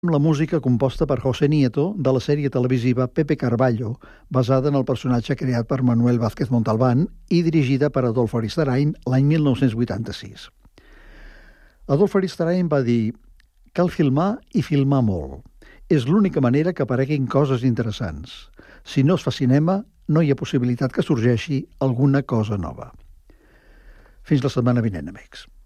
La música composta per José Nieto de la sèrie televisiva Pepe Carballo, basada en el personatge creat per Manuel Vázquez Montalbán i dirigida per Adolfo Aristarain l'any 1986. Adolfo Aristarain va dir: «Cal filmar i filmar molt. És l'única manera que apareguin coses interessants. Si no es fa cinema, no hi ha possibilitat que sorgeixi alguna cosa nova». Fins la setmana vinent, amics.